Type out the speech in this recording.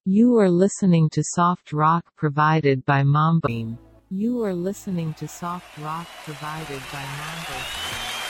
You are listening to soft rock provided by Mambo. You are listening to soft rock provided by Mambo.